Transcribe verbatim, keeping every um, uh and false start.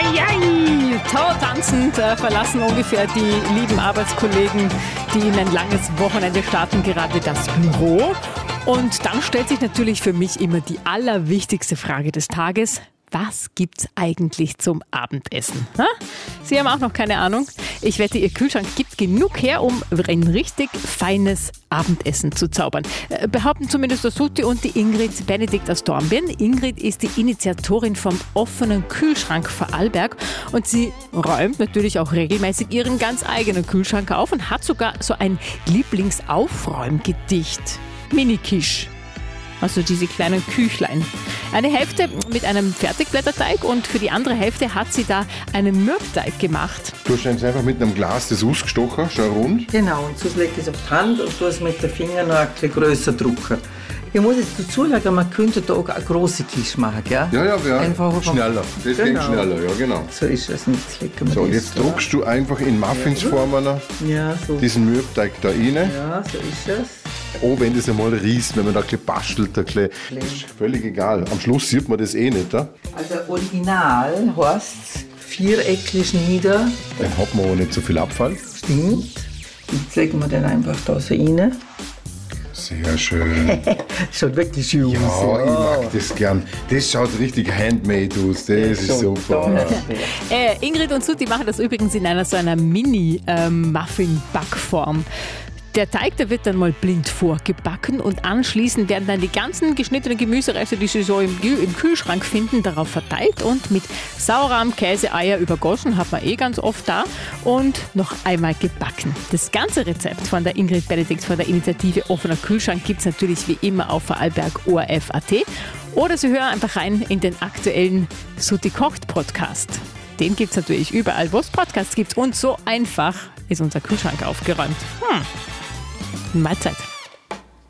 Eieiei! Toll tanzend äh, verlassen ungefähr die lieben Arbeitskollegen, die in ein langes Wochenende starten, gerade das Büro. Und dann stellt sich natürlich für mich immer die allerwichtigste Frage des Tages. Was gibt's eigentlich zum Abendessen? Ha? Sie haben auch noch keine Ahnung. Ich wette, Ihr Kühlschrank gibt genug her, um ein richtig feines Abendessen zu zaubern. Äh, behaupten zumindest der Sutti und die Ingrid Benedikt aus Dornbirn. Ingrid ist die Initiatorin vom offenen Kühlschrank Vorarlberg und sie räumt natürlich auch regelmäßig ihren ganz eigenen Kühlschrank auf und hat sogar so ein Lieblingsaufräumgedicht. Mini-Quiche. Also diese kleinen Küchlein. Eine Hälfte mit einem Fertigblätterteig und für die andere Hälfte hat sie da einen Mürbteig gemacht. Du hast jetzt einfach mit einem Glas das ausgestochen, schon rund. Genau, und so lege ich es auf die Hand und tue es mit den Fingern noch ein bisschen grösser drücken. Ich muss jetzt dazu sagen, man könnte da auch eine grosse Quiche machen, gell? Ja, ja, ja. Einfach schneller. Das genau. geht schneller, ja, genau. So ist es. Und jetzt legen wir So, und das jetzt da. druckst du einfach in Muffinsformen Ja, so. diesen Mürbteig da rein. Ja, so ist es. Oh, wenn das einmal riecht, wenn man da ein bisschen bastelt, ein bisschen, das ist völlig egal. Am Schluss sieht man das eh nicht. Ja? Also original heißt es viereckig schneiden. Dann hat man auch nicht so viel Abfall. Stimmt. Jetzt legen wir den einfach da so rein. Sehr schön. Schaut wirklich schön Ja, aus. ich mag das gern. Das schaut richtig handmade aus. Das ist super. Äh, Ingrid und Sutti machen das übrigens in einer so einer Mini-Muffin-Backform. Der Teig, der wird dann mal blind vorgebacken und anschließend werden dann die ganzen geschnittenen Gemüsereste, die Sie so im, im Kühlschrank finden, darauf verteilt und mit Sauerrahm, Käse, Eier übergossen, hat man eh ganz oft da, und noch einmal gebacken. Das ganze Rezept von der Ingrid Benedikt von der Initiative Offener Kühlschrank gibt es natürlich wie immer auf Vorarlberg O R F Punkt A T oder Sie hören einfach rein in den aktuellen Sutti kocht Podcast. Den gibt es natürlich überall, wo es Podcasts gibt, und so einfach ist unser Kühlschrank aufgeräumt. Hm. Mahlzeit.